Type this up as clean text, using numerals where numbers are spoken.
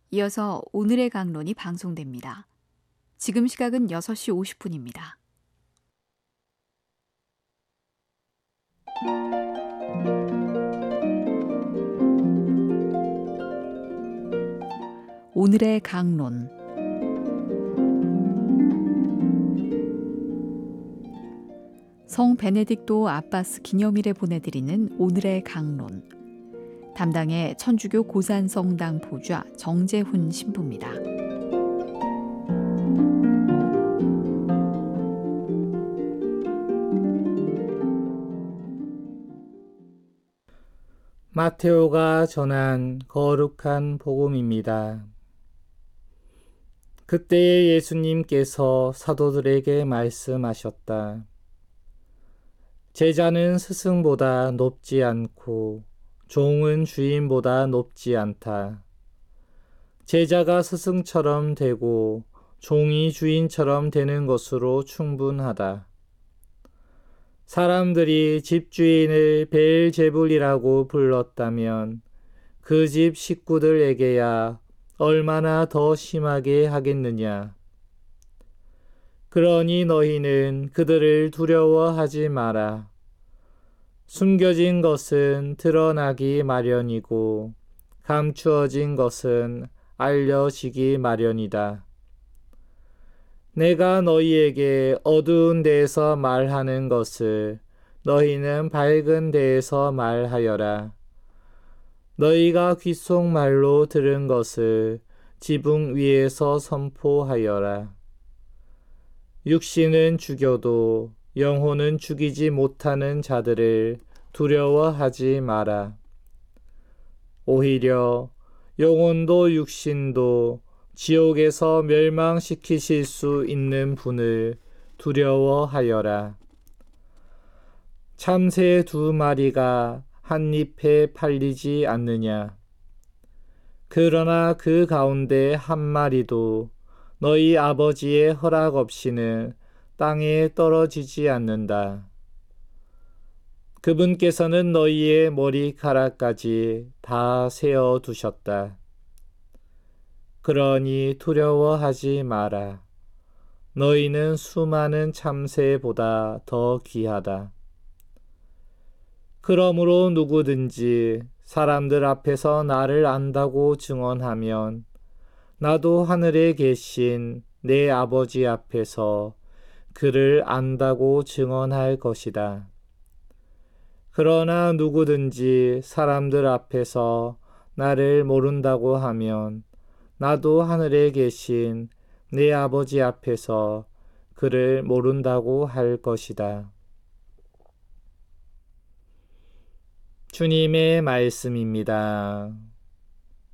이어서 오늘의 강론이 방송됩니다. 지금 시각은 6시 50분입니다. 오늘의 강론. 성 베네딕토 아바스 기념일에 보내드리는 오늘의 강론. 담당의 천주교 고산성당 보좌 정재훈 신부입니다. 마테오가 전한 거룩한 복음입니다. 그때에 예수님께서 사도들에게 말씀하셨다. 제자는 스승보다 높지 않고 종은 주인보다 높지 않다. 제자가 스승처럼 되고 종이 주인처럼 되는 것으로 충분하다. 사람들이 집주인을 베엘제불이라고 불렀다면 그 집 식구들에게야 얼마나 더 심하게 하겠느냐. 그러니 너희는 그들을 두려워하지 마라. 숨겨진 것은 드러나기 마련이고 감추어진 것은 알려지기 마련이다. 내가 너희에게 어두운 데에서 말하는 것을 너희는 밝은 데에서 말하여라. 너희가 귓속말로 들은 것을 지붕 위에서 선포하여라. 육신은 죽여도 영혼은 죽이지 못하는 자들을 두려워하지 마라. 오히려 영혼도 육신도 지옥에서 멸망시키실 수 있는 분을 두려워하여라. 참새 2마리가 한 잎에 팔리지 않느냐. 그러나 그 가운데 한 마리도 너희 아버지의 허락 없이는 땅에 떨어지지 않는다. 그분께서는 너희의 머리카락까지 다 세어 두셨다. 그러니 두려워하지 마라. 너희는 수많은 참새보다 더 귀하다. 그러므로 누구든지 사람들 앞에서 나를 안다고 증언하면 나도 하늘에 계신 내 아버지 앞에서 그를 안다고 증언할 것이다. 그러나 누구든지 사람들 앞에서 나를 모른다고 하면 나도 하늘에 계신 내 아버지 앞에서 그를 모른다고 할 것이다. 주님의 말씀입니다.